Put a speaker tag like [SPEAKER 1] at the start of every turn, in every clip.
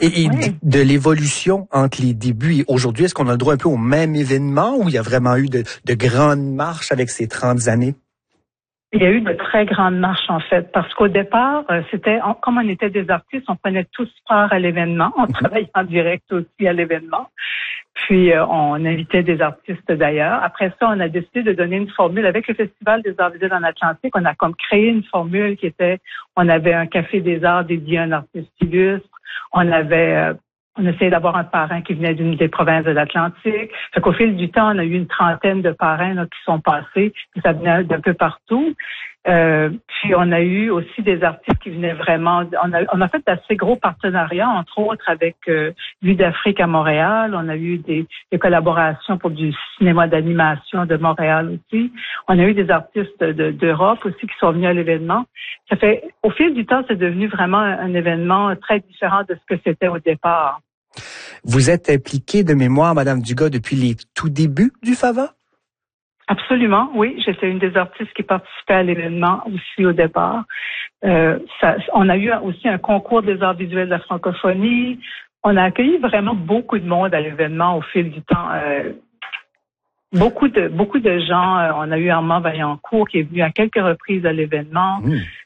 [SPEAKER 1] Et
[SPEAKER 2] Oui.
[SPEAKER 1] de l'évolution entre les débuts et aujourd'hui, est-ce qu'on a le droit un peu au même événement ou il y a vraiment eu de grandes marches avec ces 30 années?
[SPEAKER 2] Il y a eu de très grandes marches, en fait, parce qu'au départ, comme on était des artistes, on prenait tous part à l'événement. On travaillait en direct aussi à l'événement. Puis, on invitait des artistes d'ailleurs. Après ça, on a décidé de donner une formule. Avec le Festival des arts visuels en Atlantique, on a comme créé une formule qui était, on avait un café des arts dédié à un artiste illustre. On essayait d'avoir un parrain qui venait d'une des provinces de l'Atlantique. Fait qu'au fil du temps, on a eu une trentaine de parrains là, qui sont passés. Puis ça venait d'un peu partout. Puis on a eu aussi des artistes qui venaient vraiment. On a fait d'assez gros partenariats, entre autres avec Vue d'Afrique à Montréal. On a eu des collaborations pour du cinéma d'animation de Montréal aussi. On a eu des artistes d'Europe aussi qui sont venus à l'événement. Ça fait, au fil du temps, c'est devenu vraiment un événement très différent de ce que c'était au départ.
[SPEAKER 1] Vous êtes impliquée de mémoire, Madame Dugas, depuis les tout débuts du FAVA?
[SPEAKER 2] Absolument, oui. J'étais une des artistes qui participait à l'événement aussi au départ. On a eu aussi un concours des arts visuels de la francophonie. On a accueilli vraiment beaucoup de monde à l'événement au fil du temps. Beaucoup de gens. On a eu Armand Vaillancourt qui est venu à quelques reprises à l'événement.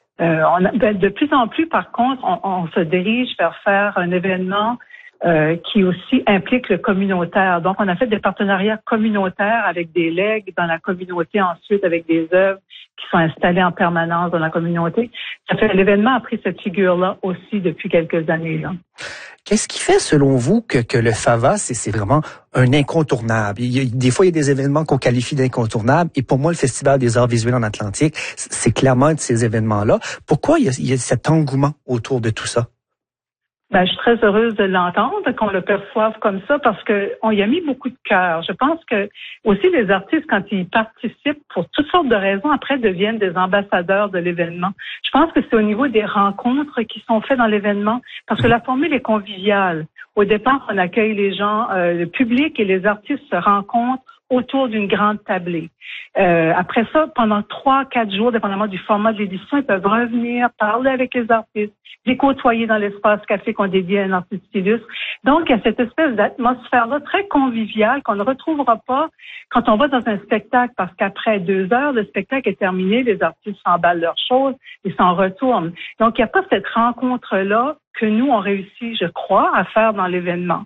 [SPEAKER 2] De plus en plus, par contre, on se dirige vers faire un événement qui aussi implique le communautaire. Donc, on a fait des partenariats communautaires avec des legs dans la communauté, ensuite avec des œuvres qui sont installées en permanence dans la communauté. Ça fait l'événement a pris cette figure-là aussi depuis quelques années là.
[SPEAKER 1] Qu'est-ce qui fait, selon vous, que le FAVA, c'est vraiment un incontournable? Des fois, il y a des événements qu'on qualifie d'incontournables. Et pour moi, le Festival des arts visuels en Atlantique, c'est clairement un de ces événements-là. Pourquoi il y a cet engouement autour de tout ça?
[SPEAKER 2] Ben, je suis très heureuse de l'entendre, qu'on le perçoive comme ça, parce que on y a mis beaucoup de cœur. Je pense que aussi les artistes, quand ils participent pour toutes sortes de raisons, après deviennent des ambassadeurs de l'événement. Je pense que c'est au niveau des rencontres qui sont faites dans l'événement, parce que la formule est conviviale. Au départ, on accueille les gens, le public et les artistes se rencontrent autour d'une grande tablée. Après ça, pendant 3-4 jours, dépendamment du format de l'édition, ils peuvent revenir, parler avec les artistes, les côtoyer dans l'espace café qu'on dédie à un artiste illustre. Donc, il y a cette espèce d'atmosphère-là très conviviale qu'on ne retrouvera pas quand on va dans un spectacle, parce qu'après 2 heures, le spectacle est terminé, les artistes s'emballent leurs choses et s'en retournent. Donc, il n'y a pas cette rencontre-là que nous, on réussit, je crois, à faire dans l'événement.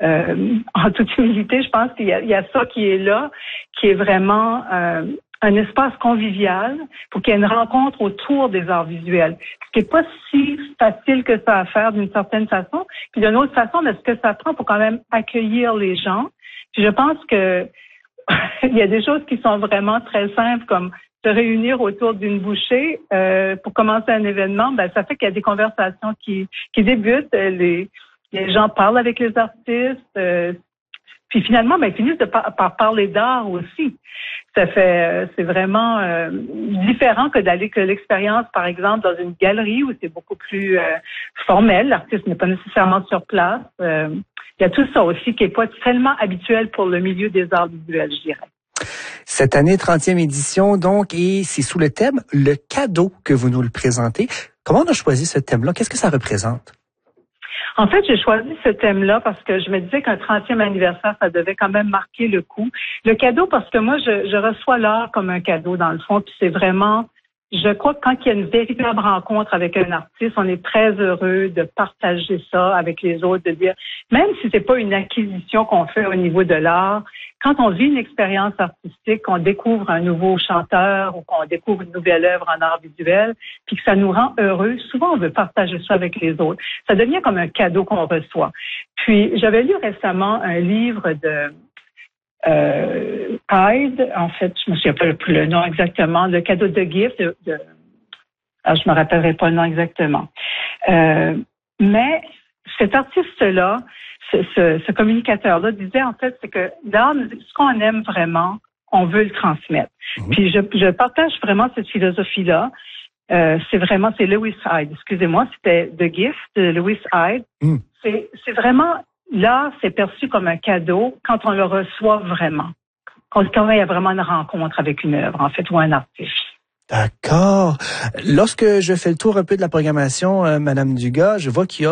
[SPEAKER 2] En toute humilité, je pense qu'il y a ça qui est là, qui est vraiment un espace convivial pour qu'il y ait une rencontre autour des arts visuels. Ce qui n'est pas si facile que ça à faire d'une certaine façon. Puis d'une autre façon, mais ce que ça prend pour quand même accueillir les gens. Puis je pense que il y a des choses qui sont vraiment très simples, comme se réunir autour d'une bouchée pour commencer un événement. Ben ça fait qu'il y a des conversations qui débutent. Les gens parlent avec les artistes. Puis finalement, ben, ils finissent par parler d'art aussi. Ça fait, c'est vraiment différent que l'expérience, par exemple, dans une galerie où c'est beaucoup plus formel. L'artiste n'est pas nécessairement sur place. Il y a tout ça aussi qui est pas tellement habituel pour le milieu des arts visuels, je dirais.
[SPEAKER 1] Cette année, 30e édition, donc, et c'est sous le thème « Le cadeau » que vous nous le présentez. Comment on a choisi ce thème-là? Qu'est-ce que ça représente?
[SPEAKER 2] En fait, j'ai choisi ce thème-là parce que je me disais qu'un 30e anniversaire, ça devait quand même marquer le coup. Le cadeau, parce que moi, je reçois l'art comme un cadeau, dans le fond, puis c'est vraiment... Je crois que quand il y a une véritable rencontre avec un artiste, on est très heureux de partager ça avec les autres, de dire, même si c'est pas une acquisition qu'on fait au niveau de l'art, quand on vit une expérience artistique, qu'on découvre un nouveau chanteur ou qu'on découvre une nouvelle œuvre en art visuel, puis que ça nous rend heureux, souvent on veut partager ça avec les autres. Ça devient comme un cadeau qu'on reçoit. Puis j'avais lu récemment un livre de Hyde, en fait, je me souviens pas plus le nom exactement, le cadeau de gift je me rappellerai pas le nom exactement. Mais cet artiste-là, ce communicateur-là disait en fait, c'est que l'art, ce qu'on aime vraiment, on veut le transmettre. Puis je partage vraiment cette philosophie-là. C'est Lewis Hyde, excusez-moi, c'était The Gift de Lewis Hyde. C'est vraiment, l'art, c'est perçu comme un cadeau quand on le reçoit vraiment. Quand il y a vraiment une rencontre avec une œuvre, en fait, ou un artiste.
[SPEAKER 1] D'accord. Lorsque je fais le tour un peu de la programmation, Madame Dugas, je vois qu'il y a